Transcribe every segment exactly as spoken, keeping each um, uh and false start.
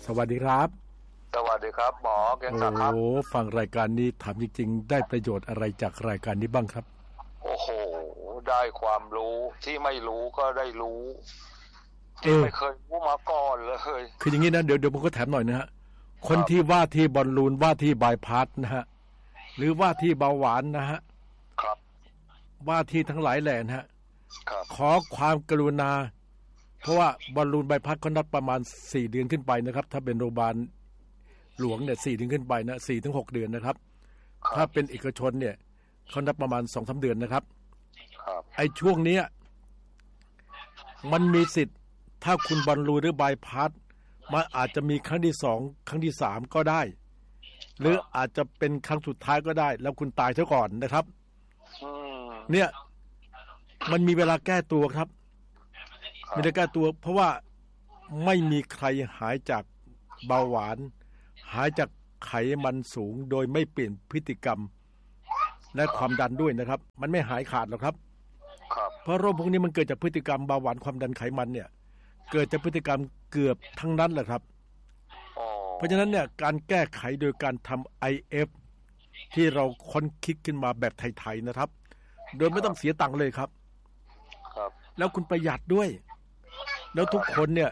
สวัสดีครับสวัสดีครับหมอเกียงศักดิ์ครับโอ้ฟังรายการนี้ถามจริงๆได้ประโยชน์อะไรจากรายการนี้บ้างครับโอ้โหได้ความรู้ที่ไม่รู้ก็ได้รู้ที่ไม่เคยรู้มาก่อนเลยคืออย่างนี้นะเดี๋ยวเดี๋ยวผมก็แถมหน่อยนะฮะคนที่ว่าที่บอลลูนว่าที่บายพาสนะฮะหรือว่าที่เบาหวานนะฮะครับว่าที่ทั้งหลายแหล่นะฮะครับขอความกรุณาเพราะว่าบอลลูนบายพาสเขานัดประมาณสี่เดือนขึ้นไปนะครับถ้าเป็นโรงพยาบาลหลวงเนี่ยสี่เดือนขึ้นไปนะสี่ถึงหกเดือนนะครับถ้าเป็นเอกชนเนี่ยเขานับประมาณสองสามเดือนนะครับไอ้ช่วงเนี้ยมันมีสิทธิ์ถ้าคุณบอลลูนหรือบายพาสมันอาจจะมีครั้งที่สองครั้งที่สามก็ได้หรืออาจจะเป็นครั้งสุดท้ายก็ได้แล้วคุณตายซะก่อนนะครับเนี่ยมันมีเวลาแก้ตัวครับมีเวลาแก้ตัวเพราะว่าไม่มีใครหายจากเบาหวานหายจากไขมันสูงโดยไม่เปลี่ยนพฤติกรรมและความดันด้วยนะครับมันไม่หายขาดหรอกครับเพราะโรคพวกนี้มันเกิดจากพฤติกรรมเบาหวานความดันไขมันเนี่ยเกิดจากพฤติกรรมเกือบทั้งนั้นแหละครับเพราะฉะนั้นเนี่ยการแก้ไขโดยการทำ ไอ เอฟ ที่เราค้นคิดขึ้นมาแบบไทยๆนะครับโดยไม่ต้องเสียตังค์เลยครับแล้วคุณประหยัดด้วยแล้วทุกคนเนี่ย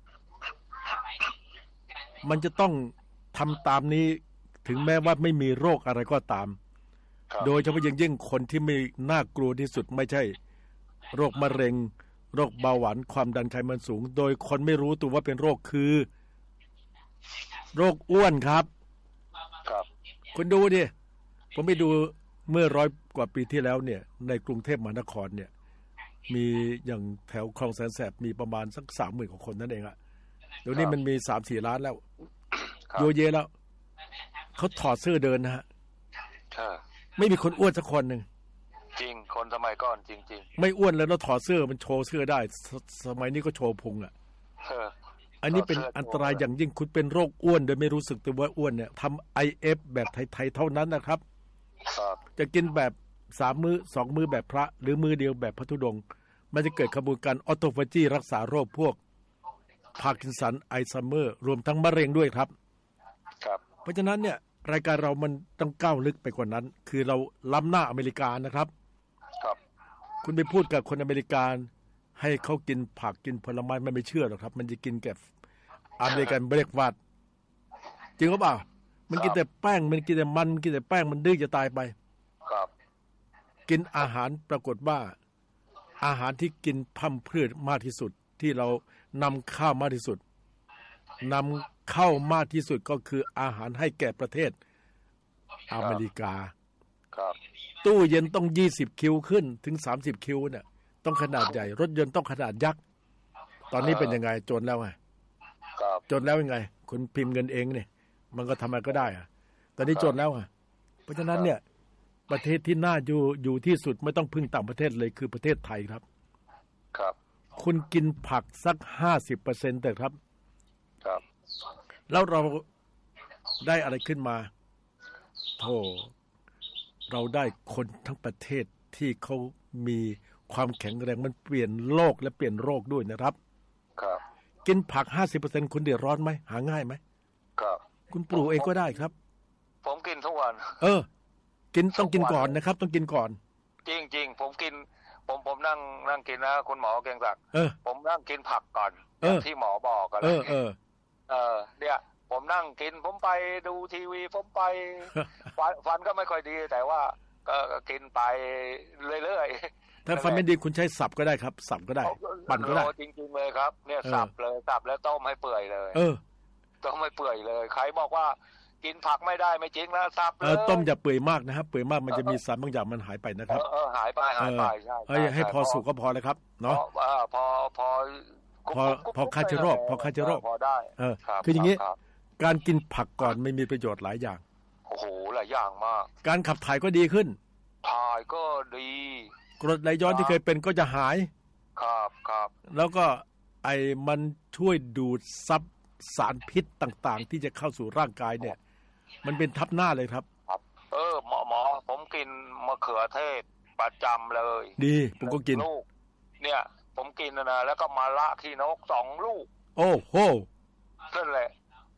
มันจะต้องทำตามนี้ถึงแม้ว่าไม่มีโรคอะไรก็ตามโดยเฉพาะยิ่งยิ่งคนที่ไม่น่ากลัวที่สุดไม่ใช่โรคมะเร็งโรคเบาหวานความดันไขมันสูงโดยคนไม่รู้ตัวว่าเป็นโรคคือโรคอ้วนครับครับคุณดูดิผมไปดูเมื่อร้อยกว่าปีที่แล้วเนี่ยในกรุงเทพมหานครเนี่ยมีอย่างแถวคลองแสนแสบมีประมาณสักสามหมื่นกว่าคนนั่นเองอะเดี๋ยวนี้มันมีสามสี่ล้านแล้วโยเยแล้วเขาถอดเสื้อเดินนะฮะไม่มีคนอ้วนสักคนหนึ่งจริงคนสมัยก่อนจริงๆไม่อ้วนแล้วแล้วถอดเสื้อมันโชว์เสื้อได้ส, สมัยนี้ก็โชว์พุงอ่ะอันนี้เป็นอันตรายอย่างยิ่งคุณเป็นโรคอ้วนโดยไม่รู้สึกตัวว่าอ้วนเนี่ยทำ ไอ เอฟ แบบไทยๆเท่านั้นนะครับจะกินแบบสามมื้อสองมื้อแบบพระหรือมื้อเดียวแบบพระธุดงค์มันจะเกิดกระบวนการออโตฟาจีรักษาโรคพวกพาร์กินสันไอซัมเมอร์รวมทั้งมะเร็งด้วยครับครับเพราะฉะนั้นเนี่ยรายการเรามันต้องก้าวลึกไปกว่านั้นคือเราล้ำหน้าอเมริกานะครับครับคุณไปพูดกับคนอเมริกันให้เขากินผักกินผลไม้มันไม่เชื่อหรอกครับมันจะกินแก่อเมริกันเบรกฟาสต์จริงหรือเปล่ามันกินแต่แป้งมันกินแต่มันกินแต่แป้งมันดื้อจะตายไปครับกินอาหารปรากฏว่าอาหารที่กินพั่มพืชมากที่สุดที่เรานำข้าวมากที่สุดนำเข้ามากที่สุดก็คืออาหารให้แก่ประเทศอเมริกาครับตู้เย็นต้องยี่สิบคิวขึ้นถึงสามสิบคิวเนี่ยต้องขนาดใหญ่รถยนต์ต้องขนาดยักษ์ตอนนี้เป็นยังไงจนแล้วไงจนแล้วยังไงคุณพิมพ์เงินเองเนี่ยมันก็ทำอะไรก็ได้อะตอนนี้จนแล้วอ่ะเพราะฉะนั้นเนี่ยประเทศที่น่าอยู่อยู่ที่สุดไม่ต้องพึ่งต่างประเทศเลยคือประเทศไทยครับครับคุณกินผักสัก ห้าสิบเปอร์เซ็นต์ แต่ครับครับแล้วเราได้อะไรขึ้นมาโธ่เราได้คนทั้งประเทศที่เขามีความแข็งแรงมันเปลี่ยนโลกและเปลี่ยนโรคด้วยนะครับครับกินผัก ห้าสิบเปอร์เซ็นต์ คุณเดือดร้อนไหมหาง่ายไหมครับคุณปลูกเองก็ได้ครับผมกินทุกวันเออกินต้องกินก่อนนะครับต้องกินก่อนจริงๆผมกินผมผมนั่งนั่งกินนะคุณหมอเกียงศักดิ์ผมนั่งกินผักก่อนที่หมอบอกกันเลยเออเออเนี่ยผมนั่งกินผมไปดูทีวีผมไปฟันฟันก็ไม่ค่อยดีแต่ว่าก็กินไปเรื่อยๆถ้าฟันไม่ดีคุณใช้สับก็ได้ครับสับก็ได้ปั่นก็ได้จริงๆเลยครับเนี่ยสับเลยสับแล้วต้มให้เปื่อยเลยเออต้มให้เปื่อยเลยใครบอกว่ากินผักไม่ได้ไม่จริงนะสับเลยเออต้มอย่าเปื่อยมากนะครับเปื่อยมากมันจะมีสารบางอย่างมันหายไปนะครับเออหายไปหายไปใช่ให้ให้พอสุกก็พอเลยครับเนาะพอพอพอพอฆ่าเชื้อโรคพอฆ่าเชื้อโรคพอได้เออคืออย่างนี้การกินผักก่อนไม่มีประโยชน์หลายอย่างโอ้โหหลายอย่างมากการขับถ่ายก็ดีขึ้นถ่ายก็ดีกรดไหลย้อนที่เคยเป็นก็จะหายครับครับแล้วก็ไอ้มันช่วยดูดซับสารพิษต่างๆที่จะเข้าสู่ร่างกายเนี่ยมันเป็นทับหน้าเลยครับเออหมอหมอผมกินมะเขือเทศประจำเลยดีผมก็กินลูกเนี่ยผมกินนะแล้วก็มะระขี้นกสองลูกโอ้โหนั่นแหละ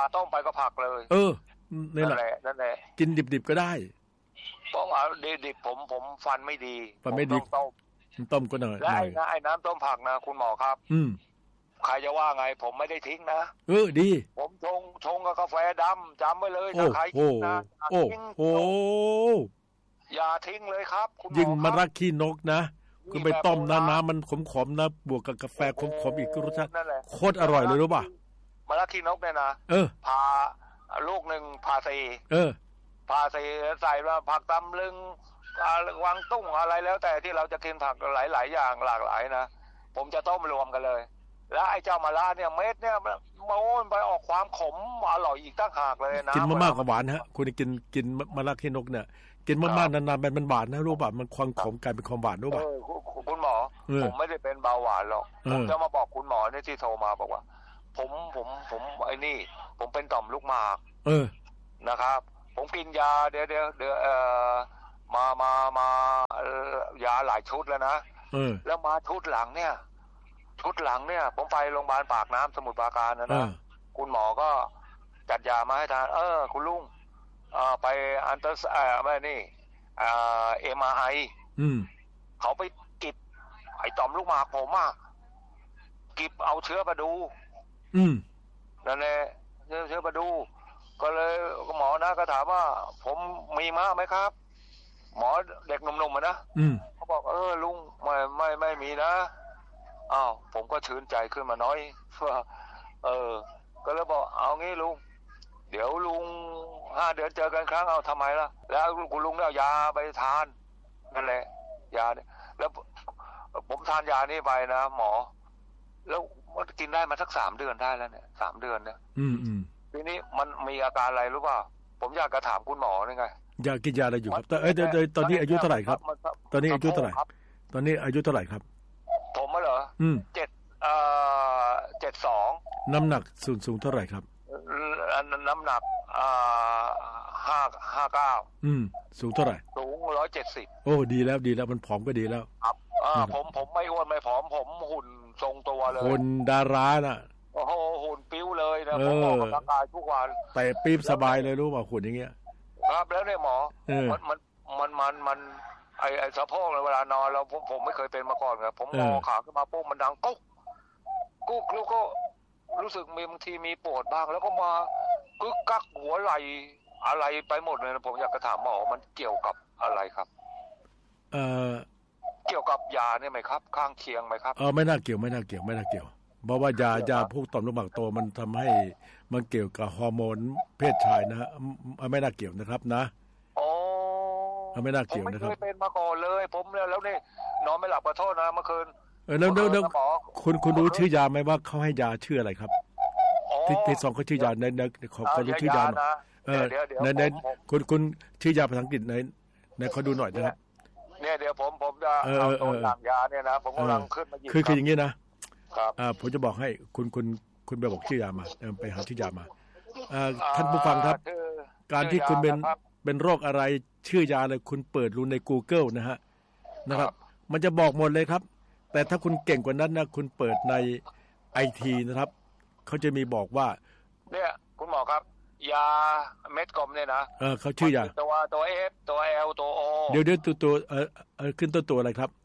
ต้มไปก็ผักเลยเออนี่แหละนั่นแหละกินดิบๆก็ได้เพราะว่าดิบๆผมผมฟันไม่ดีฟันไม่ดีต้มต้มก็หน่อยแล้วไอ้น้ำต้มผักนะคุณหมอครับอืมใครจะว่าไงผมไม่ได้ทิ้งนะเออดีผมชงชงกับกาแฟดำจำไว้เลยถ้าใครกินนะโอ้โหอย่าทิ้งเลยครับคุณหมอยิ่งมะระขี้นกนะคุณไปต้มน้ำน้ำมันขมๆนะบวกกับกาแฟขมๆอีกรสชาติโคตรอร่อยเลยรู้ป่ะมะระขี้นกเนี่ยนะเออผ่าลูกหนึ่งผ่าสี่เออผ่าสี่ใส่ว่าผักตำลึงวางตุ้งอะไรแล้วแต่ที่เราจะกินผักหลายๆอย่างหลากหลายนะผมจะต้มรวมกันเลยแล้วไอ้เจ้ามะระเนี่ยเม็ดเนี่ยมันโม้ไปออกความขมอร่อยอีกตั้งหากเลยนะกินมากๆกับหวานฮะคุณกินกินมะระขี้นกเนี่ยกินมากๆนานๆมันหวานนะรู้ป่ะมันความขมกลายเป็นความหวานรู้ป่ะคุณหมอผมไม่ได้เป็นเบาหวานหรอกผมจะมาบอกคุณหมอเนี่ยที่โทรมาบอกว่าผมผมผมไอ้นี่ผมเป็นต่อมลูกหมากเออนะครับผมกินยาเดี๋ยวเดี๋ยวเดี๋ยวเอ่อมามามายาหลายชุดแล้วนะเออแล้วมาชุดหลังเนี่ยชุดหลังเนี่ยผมไปโรงพยาบาลปากน้ำสมุทรปราการนะนะคุณหมอก็จัดยามาให้ทานเออคุณลุงเอ่อไปอันเตอร์เอ่อไม่นี่เอ่อเอ็มอาร์ไอเขาไปกิบไอ้ต่อมลูกหมากผมอ่ะกิบเอาเชื้อมาดูอืมนั่นแหละเชื้อเชื้อมาดูก็เลยหมอนะก็ถามว่าผมมีม้าไหมครับหมอเด็กหนุ่มๆนะเขาบอกเออลุงไม่ไม่ไม่มีนะอ้าวผมก็ชื่นใจขึ้นมาน้อยว่าเออก็เลยบอกเอางี้ลุงเดี๋ยวลุงห้าเดือนเจอกันครั้งเอาทำไมล่ะแล้วคุณลุงเนี่ยยาไปทานนั่นแหละยาเนี่ยแล้วผมทานยานี่ไปนะหมอแล้วมันกินได้มาสักสามเดือนได้แล้วเนี่ยสามเดือนเนี่ยอืมอืมทีนี้มันมีอาการอะไรรู้ป่ะผมอยากจะถามคุณหมอนี่ไงอยากกินยาอะไรอยู่ครับแต่เอ้ยตอนนี้อายุเท่าไหร่ครับตอนนี้อายุเท่าไหร่ตอนนี้อายุเท่าไหร่ครับผมเหรออืมเจ็ดเอ่อเจ็ดสองน้ำหนักสูงสูงเท่าไหร่ครับน้ำหนักอ่าห้าห้าเก้าอืมสูงเท่าไหร่สูงร้อยเจ็ดสิบโอ้ดีแล้วดีแล้วมันผอมก็ดีแล้วครับอ่าผมผมไม่อ้วนไม่ผอมผมหุ่นทรงตัวเลยคนดาราน่ะโอ้โหหุ่นปิ้วเลยนะผมออกกำลังกายทุกวันแต่ปี๊บสบายเลยรู้ป่ะหุ่นอย่างเงี้ยครับแล้วเนี่ยหมอมันมันมันมันมันไอไอสะโพกเวลานอนเราผมผมไม่เคยเป็นมาก่อนครับผมงอขาขึ้นมาปุ๊บมันดังกุ๊กกุ๊กแล้วก็รู้สึกมีบางทีมีปวดบ้างแล้วก็มากึกกักหัวไหล่อะไรไปหมดเลยนะผมอยากจะถามหมอมันเกี่ยวกับอะไรครับเอ่อเกี่ยวกับยาเนี่ยไหมครับข้างเคียงไหมครับเออไม่น่าเกี่ยวไม่น่าเกี่ยวไม่น่าเกี่ยวเพราะว่ายายาพวกต่อมลูกหมากโตมันทำให้มันเกี่ยวกับฮอร์โมนเพศชายนะฮะไม่น่าเกี่ยวนะครับนะอ๋อไม่น่าเกี่ยวนะครับผมไม่เคยเป็นมาก่อนเลยผมแล้วแล้วนี่นอนไม่หลับขอโทษนะเมื่อคืนเออแล้วแล้วคุณคุณรู้ชื่อยาไหมว่าเขาให้ยาชื่ออะไรครับที่ที่สองเขาชื่อยาในในของเขารู้ชื่อยาเออในในคุณคุณชื่อยาภาษาอังกฤษในในเขาดูหน่อยนะครับเนี่ยเดี๋ยวผมผมจะเอาตัวอย่างยาเนี่ยนะผมกำลังขึ้นมาหยิบคือคืออย่างนี้นะครับอ่าผมจะบอกให้คุณคุณคุณไปบอกชื่อยามาไปหาชื่อยามาอ่าท่านผู้ฟังครับการที่คุณเป็นเป็นโรคอะไรชื่อยาเลยคุณเปิดดูใน Google นะฮะนะครับมันจะบอกหมดเลยครับแต่ถ้าคุณเก่งกว่านั้นนะคุณเปิดใน ไอ ที นะครับเขาจะมีบอกว่าเนี่ยคุณหมอครับยาเม็ดกลมเนี่ยนะเออเขาชื่อยาตัวตัว F ตัว L ตัว O เดี๋ยวเดี๋ยวตัวตัวเออเออขึ้นตัวตัวอะไรครับ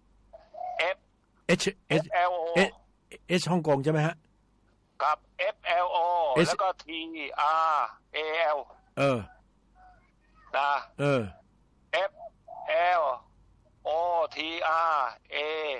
F H H L O H ฮ่องกงใช่ไหมฮะครับ F L O แล้วก็ T R A L เออนะเออ F L O T R A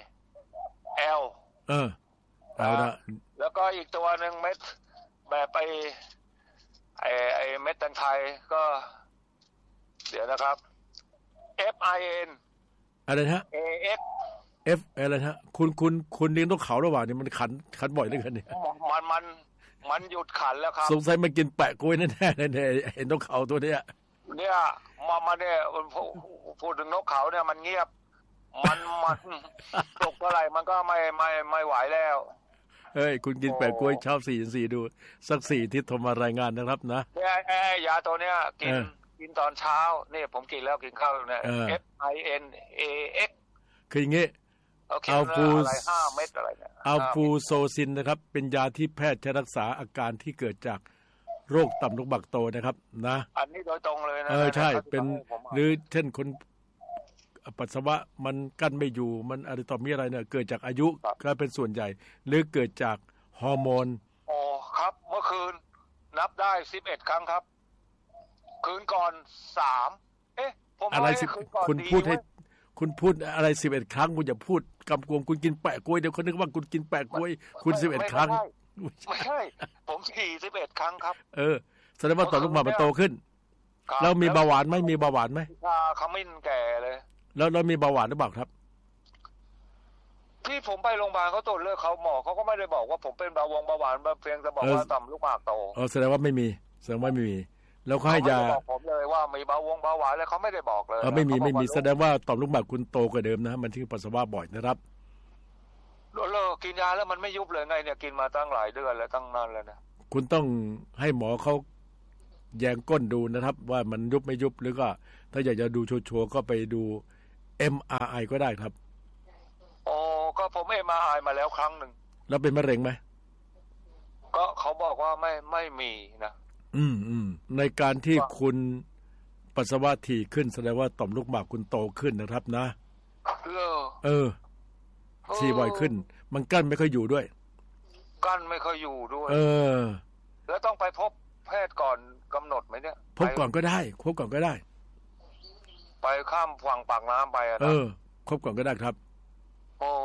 L เออเอาละแล้วก็อีกตัวหนึ่งเม็ดแบบไปไอไอเม็ดแตงไทยก็เดี๋ยวนะครับ F I N อะไรฮะ A X F อะไรฮะคุณคุณคุณเลี้ยงนกเขาระหว่างนี้มันขันขันบ่อยเหลือเกินเนี่ยมันมันมันหยุดขันแล้วครับสงสัยมันกินแปะกล้วยแน่ๆเลยเห็นนกเขาตัวเนี้ยเนี่ยมามาเนี่ยพูดถึงนกเขาเนี่ยมันเงียบมันมันตกเท่าไหร่มันก็ไม่ไม่ไม่ไหวแล้วเฮ้ยคุณกินแปะกล้วยชอบสี่สี่ดูสักสี่ที่โทรมารายงานนะครับนะเนี่ยไอ้ยาตัวเนี้ยกินกินตอนเช้านี่ผมกินแล้วกินข้าวเนี่ย F I N A X คืออย่างงี้อัลฟูห้าเม็ดอะไรเนี่ยอัลฟูโซซินนะครับเป็นยาที่แพทย์ใช้รักษาอาการที่เกิดจากโรคต่อมลูกหมากโตนะครับนะอันนี้โดยตรงเลยนะเออใช่เป็นหรือเช่นคนปัสสาวะมันกั้นไม่อยู่มันอะไรต่อมีอะไรเนี่ยเกิดจากอายุก็เป็นส่วนใหญ่หรือเกิดจากฮอร์โมนอ๋อครับเมื่อคืนนับได้สิบเอ็ดครั้งครับคืนก่อนสามเอ๊ะผมอะไรสิคุณพูดให้คุณพูดอะไรสิบเอ็ดครั้งคุณอย่าพูดกำกวมคุณกินแปะกล้วยเดี๋ยวคนนึกว่าคุณกินแปะกล้วยคุณสิบเอ็ดครั้งไม่ใช่ผมฉี่สิบเอ็ดครั้งครับเออแสดงว่าต่อมลูกหมากมันโตขึ้นเรามีเบาหวานไหมมีเบาหวานไหมชาขมิ้นแก่เลยแล้วเรามีเบาหวานหรือเปล่าครับที่ผมไปโรงพยาบาลเขาตรวจเลือดเขาหมอเขาก็ไม่ได้บอกว่าผมเป็นเบาหวงเบาหวานเพียงแต่บอกว่าต่อมลูกหมากโตเออแสดงว่าไม่มีแสดงว่าไม่มีแล้วเขาให้ยาบอกผมเลยว่ามีเบาหวงเบาหวานแล้วเขาไม่ได้บอกเลยเออไม่มีไม่มีแสดงว่าต่อมลูกหมากคุณโตกว่าเดิมนะมันที่ปัสสาวะบ่อยนะครับเลิกกินยาแล้วมันไม่ยุบเลยไงเนี่ยกินมาตั้งหลายเดือนแล้วตั้งนานแล้วนะคุณต้องให้หมอเขาแยงก้นดูนะครับว่ามันยุบไม่ยุบหรือก็ถ้าอยากจะดูชัวร์ๆก็ไปดู เอ็ม อาร์ ไอ ก็ได้ครับโอ้ก็ผม เอ็ม อาร์ ไอ มาแล้วครั้งหนึ่งแล้วเป็นมะเร็งไหมก็เขาบอกว่าไม่ไม่มีนะอืมอืมในการที่คุณปัสสาวะถี่ขึ้นแสดงว่าต่อมลูกหมากคุณโตขึ้นนะครับนะเออฉี่บ่อยขึ้นมันกั้นไม่ค่อยอยู่ด้วยกั้นไม่ค่อยอยู่ด้วยเออแล้วต้องไปพบแพทย์ก่อนกำหนดไหมเนี่ยพบก่อนก็ได้พบก่อนก็ได้ไปข้ามฝั่งปากน้ำไปอ่ะเออพบก่อนก็ได้ครับโอ้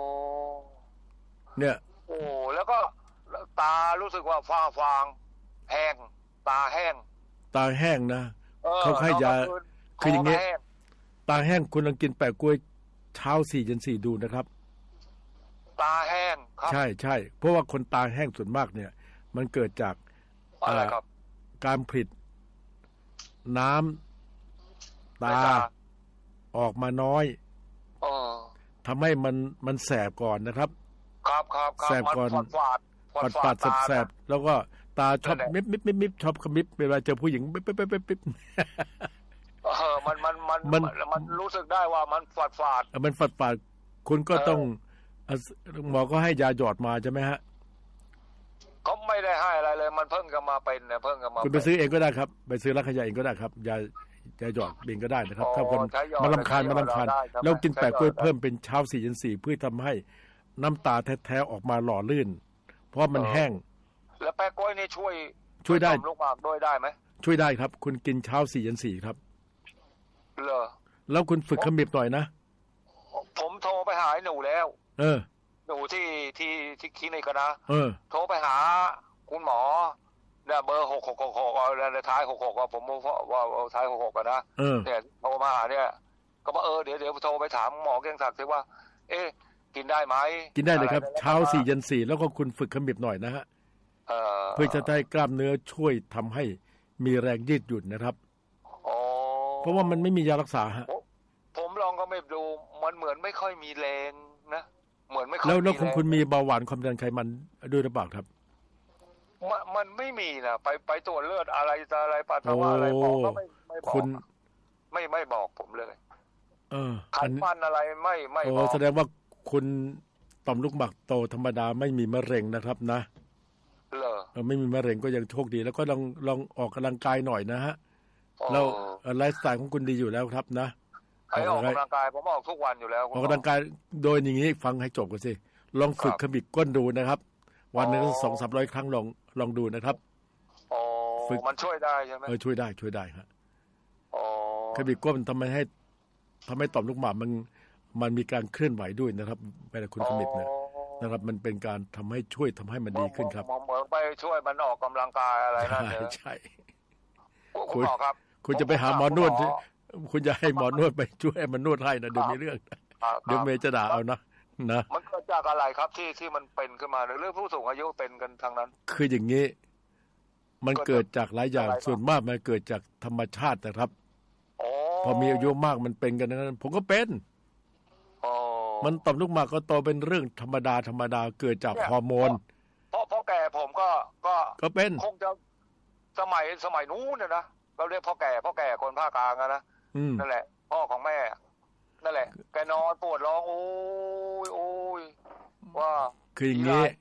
เนี่ยโอ้แล้วก็ตารู้สึกว่าฟ้าฟางแห้งตาแห้งตาแห้งนะเขาให้ยาคืออย่างเงี้ยตาแห้งคุณลองกินแปะกล้วยเช้าสี่เย็นสี่ดูนะครับตาแห้งครับใช่ใช่เพราะว่าคนตาแห้งส่วนมากเนี่ยมันเกิดจากอะไรครับการผลิตน้ำตาออกมาน้อยทำให้มันมันแสบก่อนนะครับครับครับแสบก่อนฝาดฝาดฝาดแสบแล้วก็ตาชอบมิบมิบมิบมิบชอบขมิบเวลาเจอผู้หญิงปิ๊บปิ๊บปิ๊บปิ๊บเออมันมันมันมันมันรู้สึกได้ว่ามันฝาดฝาดมันฝาดฝาดคุณก็ต้องหมอก็ให้ยาหยอดมาใช่ไหมฮะเขาไม่ได้ให้อะไรเลยมันเพิ่งจะมาเป็นเนี่ยเพิ่งจะมาคุณไปซื้อเองก็ได้ครับไปซื้อร้านขายยาเองก็ได้ครับยายาหยอดเองก็ได้นะครับถ้าคนมันรำคาญมันรำคาญแล้วกินแปะกล้วยเพิ่มเป็นเช้าสี่เย็นสี่เพื่อทำให้น้ำตาแท้ๆออกมาหล่อลื่นเพราะมันแห้งแล้วแปะกล้วยนี่ช่วยช่วยได้ลูกหมากด้วยได้ไหมช่วยได้ครับคุณกินเช้าสี่เย็นสี่ครับเหรอแล้วคุณฝึกขมิบหน่อยนะผมโทรไปหาหนูแล้วเออหนูที่ที่ที่คลินิกนะเออโทรไปหาคุณหมอเนี่ยเบอร์หกหกหกหกในท้ายหกหกว่าผมว่าว่าท้ายหกหกกันนะเนี่ยโทรมาหาเนี่ยก็บอกเออเดี๋ยวเดี๋ยวโทรไปถามหมอเกียงศักดิ์สิว่าเอ๊ะกินได้ไหมกินได้เลยครับเช้าสี่เย็นสี่แล้วก็คุณฝึกขมิบหน่อยนะฮะเพื่อจะได้กล้ามเนื้อช่วยทำให้มีแรงยืดหยุ่นนะครับเพราะว่ามันไม่มียารักษาฮะผมลองก็ไม่ดูมันเหมือนไม่ค่อยมีแรงนะเหมือนไม่ค่อยแล้วแล้วของคุณมีเบาหวานความดันไขมันด้วยหรือเปล่าครับมันมันไม่มีนะไปไปตรวจเลือดอะไรอะไรปัสสาวะอะไรบอกก็ไม่ไม่บอกคุณไม่ไม่บอกผมเลยเออไขมันอะไรไม่ไม่บอกแสดงว่าคุณต่อมลูกหมากโตธรรมดาไม่มีมะเร็งนะครับนะเหรอไม่มีมะเร็งก็ยังโชคดีแล้วก็ลองลองออกกำลังกายหน่อยนะฮะแล้วไลฟ์สไตล์ของคุณดีอยู่แล้วครับนะออกกำลังกายผมออกทุกวันอยู่แล้วออกกำลังกายโดยอย่างนี้ฟังให้จบกันสิลองฝึกขมิบก้นดูนะครับวันหนึ่งสองสามร้อยครั้งลองลองดูนะครับฝึกมันช่วยได้ใช่ไหมเออช่วยได้ช่วยได้ครับขมิบก้นทำให้ให้ทำให้ต่อมลูกหมากมันมันมีการเคลื่อนไหวด้วยนะครับเวลาคุณขมิบเนี่ยนะครับมันเป็นการทำให้ช่วยทำให้มันดีขึ้นครับเหมือนไปช่วยมันออกกำลังกายอะไรนั่นเนี่ยใช่คุณหมอครับคุณจะไปหาหมอนวดคุณจะให้หมอนวดไปช่วยมันนวดให้นะเดี๋ยวมีเรื่องเดี๋ยวเมย์จะด่าเอานะนะมันเกิดจากอะไรครับที่ที่มันเป็นขึ้นมาหรือเรื่องผู้สูงอายุเป็นกันทางนั้นคืออย่างนี้มันเกิดจากหลายอย่างส่วนมากมันเกิดจากธรรมชาตินะครับพอมีอายุมากมันเป็นกันนั้นผมก็เป็นมันต่อมลูกหมากก็โตเป็นเรื่องธรรมดาธรรมดาเกิดจากฮอร์โมนเพราะเพราะแก่ผมก็ก็ก็เป็นคงจะสมัยสมัยนู้นเนี่ยนะเราเรียกพ่อแก่พ่อแก่คนภาคกลางนะนั่นแหละพ่อของแม่นั่นแหละแกนอนปวดร้องโอ้ยโอ้ยว่าคืออย่างนี้โอ้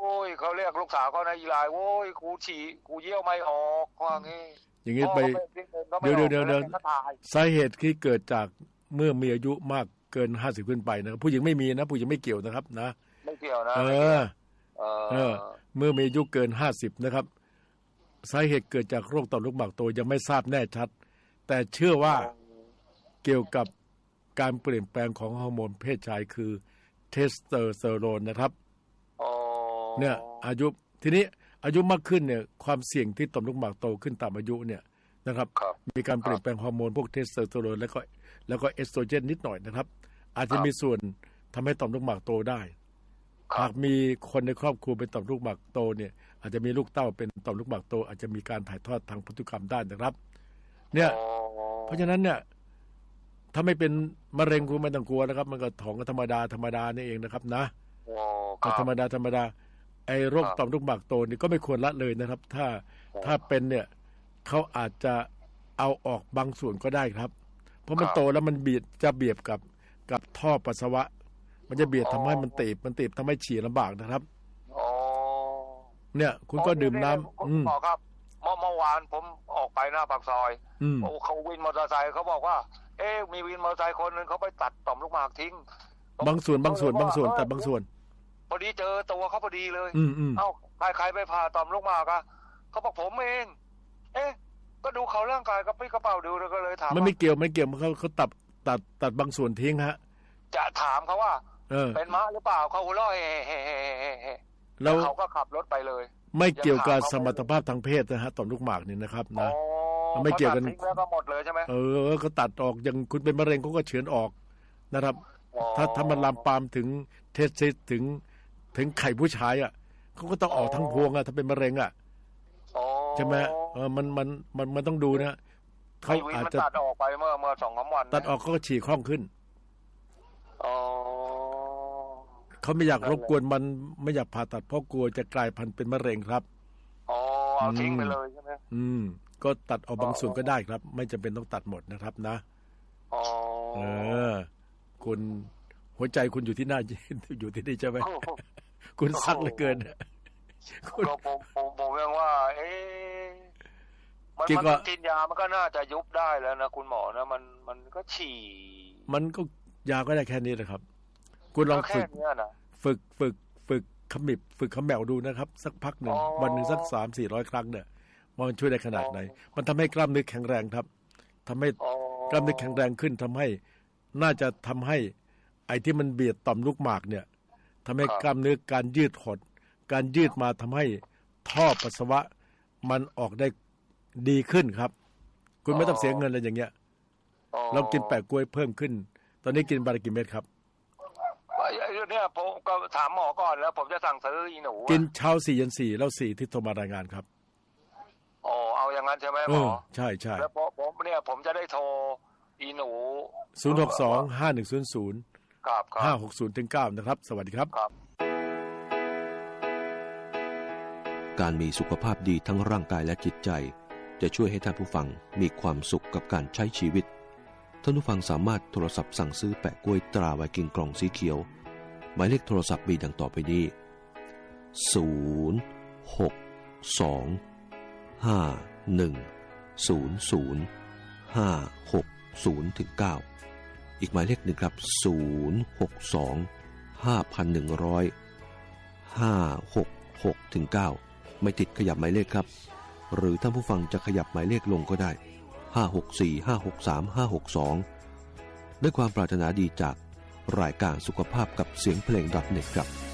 ยเขาเรียกลูกสาวเขาในอีไลน์โว้ยกูฉี่กูเยี่ยวไม่ออกว่างี้อย่างงี้ไปเดี๋ยวเดี๋ยวเดี๋ยวสาเหตุที่เกิดจากเมื่อมีอายุมากเกินห้าสิบขึ้นไปนะครับผู้หญิงไม่มีนะผู้หญิงไม่เกี่ยวนะครับนะไม่เกี่ยวนะเออเออเมื่อมีอายุเกินห้าสิบนะครับสาเหตุเกิดจากโรคต่อมลูกหมากโตยังไม่ทราบแน่ชัดแต่เชื่อว่าเกี่ยวกับการเปลี่ยนแปลงของฮอร์โมนเพศชายคือเทสโทสเตอโรนนะครับเนี่ยอายุทีนี้อายุมากขึ้นเนี่ยความเสี่ยงที่ต่อมลูกหมากโตขึ้นตามอายุเนี่ยนะครับมีการเปลี่ยนแปลงฮอร์โมนพวกเทสโทสเตอโรนแล้วก็แล้วก็เอสโตรเจนนิดหน่อยนะครับอาจจะมีส่วนทำให้ต่อมลูกหมากโตได้หากมีคนในครอบครัวเป็นต่อมลูกหมากโตเนี่ยอาจจะมีลูกเต้าเป็นต่อมลูกหมากโตอาจจะมีการถ่ายทอดทางพันธุกรรมได้นะครับเนี่ยเพราะฉะนั้นเนี่ยถ้าไม่เป็นมะเร็งคุณไม่ต้องกลัวนะครับมันก็ท้องธรรมดาธรรมดานี่เองนะครับนะธรรมดาธรรมดาไอ้โรคต่อมลูกหมากโตนี่ก็ไม่ควรละเลยนะครับถ้าถ้าเป็นเนี่ยเขาอาจจะเอาออกบางส่วนก็ได้ครับเพราะมันโตแล้วมันเบียดจะเบียดกับกับท่อปัสสาวะมันจะเบียดทำให้มันตีบมันตีบทำให้ฉี่ลำบากนะครับเนี่ยคุณก็ดื่มน้ำอืมครับเมื่อเมื่อวานผมออกไปหน้าปากซอยโอ้เขาวินมอเตอร์ไซค์เขาบอกว่าเอ๊ะมีวินมอเตอร์ไซค์คนนึงเขาไปตัดต่อมลูกหมากทิ้งบางส่วนบางส่วนบางส่วนแต่บางส่วนพอดีเจอตัวเขาพอดีเลยอืมอืมเอ้าใครใครไปผ่าต่อมลูกหมากอะเขาบอกผมเองเอ๊ะก็ดูเขาร่างกายกระปี้กระเป๋าดูแล้วก็เลยถามมันไม่เกี่ยวไม่เกี่ยวเขาเขาตัดตัดตัดบางส่วนทิ้งฮะจะถามเขาว่าเออเป็นม้าหรือเปล่าเขาหัวเราะเฮ่ๆแล้วเขาก็ขับรถไปเลยไม่เกี่ยวกับสมรรถภาพทางเพศนะฮะต่อมลูกหมากนี่นะครับนะมันไม่เกี่ยวกันแล้วก็หมดเลยใช่ไหมเออก็ตัดออกอย่างคุณเป็นมะเร็งเขาก็เฉือนออกนะครับถ้าถ้ามันลามปามถึงเทสซิสถึงถึงไข่ผู้ชายอ่ะเขาก็ต้องออกทั้งพวงอ่ะถ้าเป็นมะเร็งอ่ะใช่ไหมเออมันมันมันมันต้องดูนะเขาอาจจะตัดออกไปเมื่อเมื่อสองสามวันตัดออกเขาก็ฉี่คล่องขึ้นเขาไม่อยากรบกวนมันไม่อยากผ่าตัดเพราะกลัวจะกลายพันธุ์เป็นมะเร็งครับอ๋อเอาทิ้งไปเลยใช่ไหมอืมก็ตัดออกบางส่วนก็ได้ครับไม่จำเป็นต้องตัดหมดนะครับนะอ๋อเออคุณหัวใจคุณอยู่ที่หน้าอยู่ที่นี่ใช่ไหมคุณซักเหลือเกินคุณผมผมผมยังว่าเอ๊ะมันมันกินยามันก็น่าจะยุบได้แล้วนะคุณหมอนะมันมันก็ฉี่มันก็ยาก็ได้แค่นี้แหละครับคุณลองฝึกฝึกฝึกฝึกขมิบฝึกขมแมวดูนะครับสักพักหนึ่งวันหนึ่งสักสามสี่ร้อยครั้งเนี่ยมันช่วยได้ขนาดไหนมันทำให้กล้ามเนื้อแข็งแรงครับทำให้กล้ามเนื้อแข็งแรงขึ้นทำให้น่าจะทำให้ไอ้ที่มันเบียดต่อมลูกหมากเนี่ยทำให้กล้ามเนื้อการยืดหดการยืดมาทำให้ท่อปัสสาวะมันออกได้ดีขึ้นครับคุณไม่ต้องเสียเงินอะไรอย่างเงี้ยเรากินแปะกล้วยเพิ่มขึ้นตอนนี้กินบาร์กี่เม็ดครับเนี่ยผมก็ถามหมอก่อนแล้วผมจะสั่งซื้ออีหนูกินเช้าสี่เย็นสี่แล้วสี่ที่โทรมารายงานครับอ๋อเอาอย่างนั้นใช่ไหมหมอใช่ใช่แล้วผมเนี่ยผมจะได้โทรอีหนูศูนย์หกสองห้าหนึ่งศูนย์ศูนย์ครับห้าหกศูนย์ถึงเก้านะครับสวัสดีครับครับการมีสุขภาพดีทั้งร่างกายและจิตใจจะช่วยให้ท่านผู้ฟังมีความสุขกับการใช้ชีวิตท่านผู้ฟังสามารถโทรศัพท์สั่งซื้อแปะกล้วยตราไวกิ้งกล่องสีเขียวหมายเลขโทรศัพท์มีดังต่อไปนี้ศูนย์หกสองห้าหนึ่งศูนย์ศูนย์ห้าหกศูนย์ถึงเก้าอีกหมายเลขหนึ่งครับศูนย์หกสองห้าพันหนึ่งร้อยห้าหกหกถึงเก้าไม่ติดขยับหมายเลขครับหรือท่านผู้ฟังจะขยับหมายเลขลงก็ได้ห้าหกสี่ ห้าหกสาม ห้าหกสองด้วยความปรารถนาดีจากรายการสุขภาพกับเสียงเพลง .เน็ต ครับ